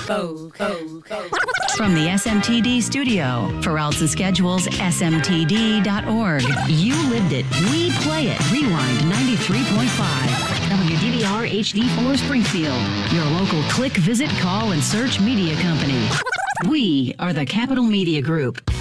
From the SMTD studio, for routes and schedules, smtd.org. You lived it. We play it. Rewind 93.5. WDVR HD4 Springfield. Your local click, visit, call, and search media company. We are the Capital Media Group.